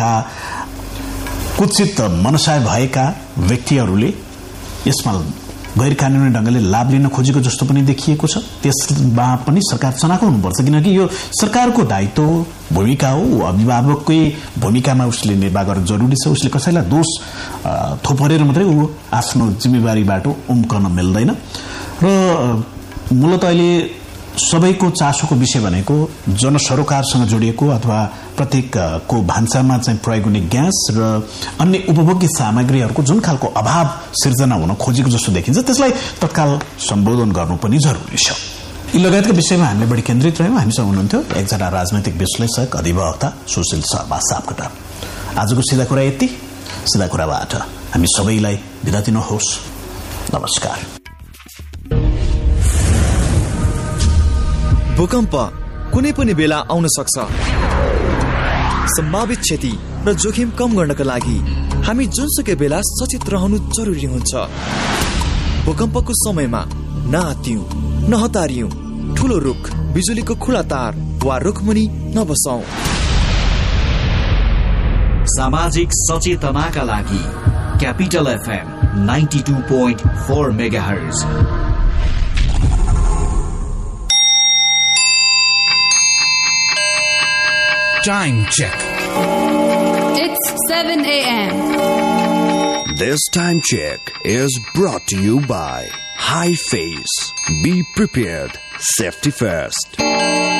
भएका कुचित मनसाय भएका व्यक्तिहरूले यसमा गैर कानूनी ढंगले लाभ लिन खोजेको जस्तो पनि देखिएको छ। त्यसमा पनि सरकार चनाखो हुनुपर्छ, किनकि यो सरकारको दायित्व भूमिका हो। अभिभावककै भूमिकामा उसले निर्वाह गर्न जरुरी छ। उसले कसैलाई दोष थोपरेर मात्रै ऊ आफ्नो जिम्मेवारीबाट उम्कन मिल्दैन। र मूलत अहिले सबैको चासोको विषय भनेको जनसरोकारसँग जोडिएको अथवा प्रत्येकको भान्सामा चाहिँ प्रयोग हुने ग्यास र अन्य उपभोग्य सामग्रीहरूको जुन खालको अभाव सिर्जना हुन खोजेको जस्तो देखिन्छ, त्यसलाई तत्काल सम्बोधन गर्नु पनि जरुरी छ। यी लगायतका विषयमा हामीले बढी केन्द्रित रह्यौं। हामीसँग हुनुहुन्थ्यो एकजना राजनैतिक विश्लेषक अधिवक्ता सुशील शर्मा सापकोटा। आजको सिधा कुरा यति। सिधा कुराबाट हामी सबैलाई बिदा दिनुहोस्। नमस्कार। भूकम्प कुनै पनि बेला आउन सक्छ। सम्भावित क्षति र जोखिम कम गर्नका लागि हामी जुनसुकै बेला सचेत रहनु जरुरी हुन्छ। भूकम्पको समयमा नआत्तियौं, नहतारियौं, ठूलो रुख, बिजुलीको खुला तार वा रुखमुनि नबसौं। सामाजिक सचेतनाका लागि capital FM 92.4 megahertz. Time check. It's 7 a.m. This time check is brought to you by High Face. Be prepared. Safety first.